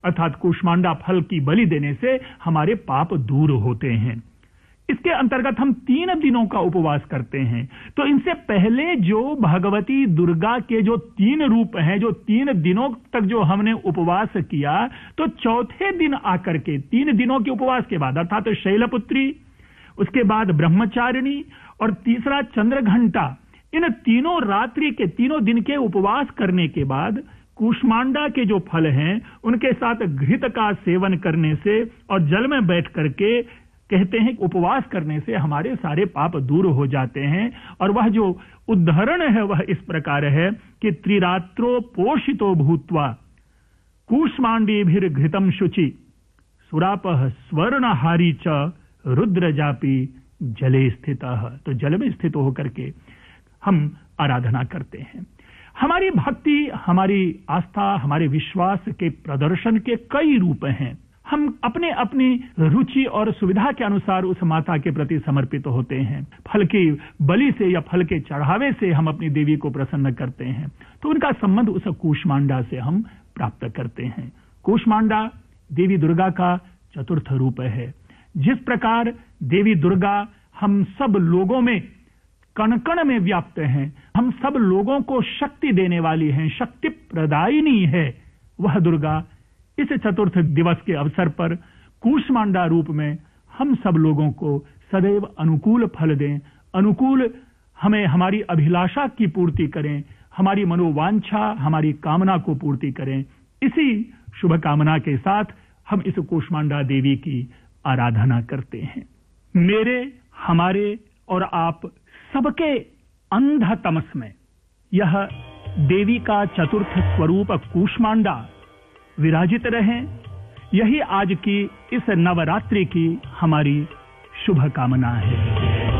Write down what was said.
अर्थात कूष्मांडा फल की बलि देने से हमारे पाप दूर होते हैं। इसके अंतर्गत हम 3 दिनों का उपवास करते हैं। तो इनसे पहले जो भगवती दुर्गा के जो 3 रूप हैं, जो 3 दिनों तक जो हमने उपवास किया, तो चौथे दिन आकर के 3 दिनों के उपवास के बाद अर्थात शैलपुत्री, उसके बाद ब्रह्मचारिणी और तीसरा चंद्रघंटा, इन तीनों रात्रि के 3 दिन के उपवास करने के बाद कूष्मांडा के जो फल हैं उनके साथ घृत का सेवन करने से और जल में बैठ करके कहते हैं उपवास करने से हमारे सारे पाप दूर हो जाते हैं। और वह जो उद्धरण है वह इस प्रकार है कि त्रिरात्रो पोषितो भूत्वा कूष्मांडीभिर घृतम शुचि सुरापः स्वर्णहारी च रुद्रजापि जले स्थितः। तो जल में स्थित होकर के हम आराधना करते हैं। हमारी भक्ति, हमारी आस्था, हमारे विश्वास के प्रदर्शन के कई रूप हैं। हम अपने अपनी रुचि और सुविधा के अनुसार उस माता के प्रति समर्पित होते हैं। फल की बलि से या फल के चढ़ावे से हम अपनी देवी को प्रसन्न करते हैं। तो उनका संबंध उस कूष्मांडा से हम प्राप्त करते हैं। कूष्मांडा देवी दुर्गा का चतुर्थ रूप है। जिस प्रकार देवी दुर्गा हम सब लोगों में कण कण में व्याप्त हैं, हम सब लोगों को शक्ति देने वाली हैं, शक्ति प्रदायिनी है, वह दुर्गा इस चतुर्थ दिवस के अवसर पर कूष्मांडा रूप में हम सब लोगों को सदैव अनुकूल फल दें, अनुकूल हमें हमारी अभिलाषा की पूर्ति करें, हमारी मनोवांछा, हमारी कामना को पूर्ति करें। इसी शुभ कामना के साथ हम इस कूष्मांडा देवी की आराधना करते हैं। मेरे, हमारे और आप सबके अंध तमस में यह देवी का चतुर्थ स्वरूप कूष्मांडा विराजित रहें, यही आज की इस नवरात्रि की हमारी शुभ कामना है।